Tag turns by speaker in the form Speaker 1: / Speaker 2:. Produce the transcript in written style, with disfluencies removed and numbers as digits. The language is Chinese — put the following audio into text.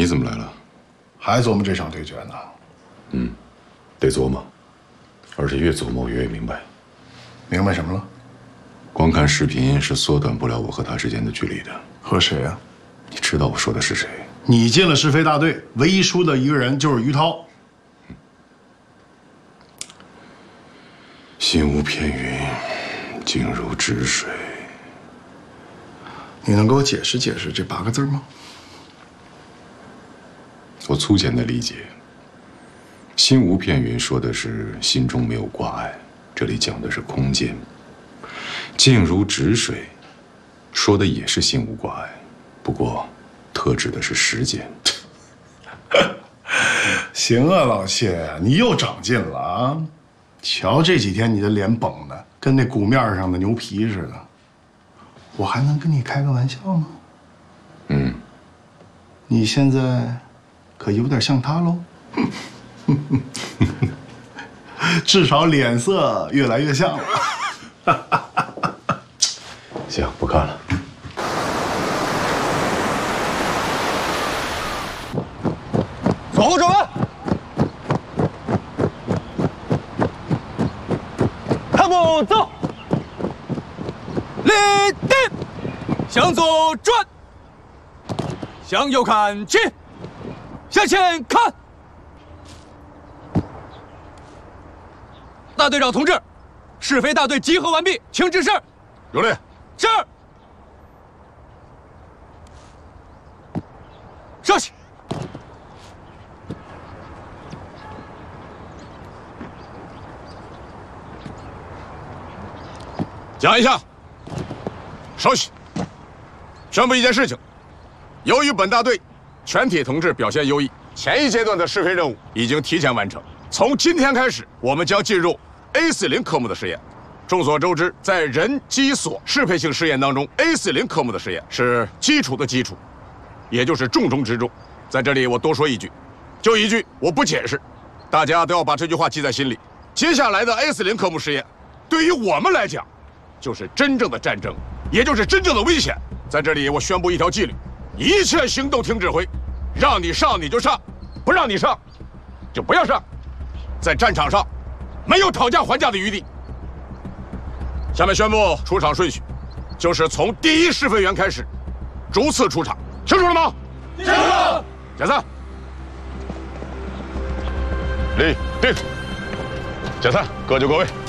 Speaker 1: 你怎么来了？
Speaker 2: 还琢磨这场对决呢？
Speaker 1: 得琢磨，而且越琢磨我越明白。
Speaker 2: 明白什么了？
Speaker 1: 光看视频是缩短不了我和他之间的距离的。
Speaker 2: 和谁呀？
Speaker 1: 你知道我说的是谁？
Speaker 2: 你进了是非大队，唯一输的一个人就是于涛。
Speaker 1: 心无片云，静如止水。
Speaker 2: 你能给我解释解释这8个字吗？
Speaker 1: 我粗浅的理解，心无片云说的是心中没有挂碍，这里讲的是空间。静如止水，说的也是心无挂碍，不过特指的是时间。
Speaker 2: 行啊，老谢，你又长进了啊！瞧这几天你的脸绷的跟那鼓面上的牛皮似的，我还能跟你开个玩笑吗？你现在可有点像他喽，至少脸色越来越像了。
Speaker 1: 行，不看了。
Speaker 3: 左后转弯，看步走，立定，向左转，向右看齐，向前看。大队长同志，是非大队集合完毕，请指示。
Speaker 4: 有令。
Speaker 3: 是。稍息。
Speaker 4: 讲一下。稍息。宣布一件事情：由于本大队全体同志表现优异，前一阶段的试飞任务已经提前完成。从今天开始，我们将进入 A40科目的试验。众所周知，在人机所适配性试验当中 ，A40科目的试验是基础的基础，也就是重中之重。在这里我多说一句，就一句，我不解释，大家都要把这句话记在心里。接下来的 A40科目试验，对于我们来讲，就是真正的战争，也就是真正的危险。在这里我宣布一条纪律：一切行动听指挥，让你上你就上，不让你上就不要上。在战场上，没有讨价还价的余地。下面宣布出场顺序，就是从第1试飞员开始，逐次出场，清楚了吗？
Speaker 3: 清楚了。
Speaker 4: 解散。立定。解散，各就各位。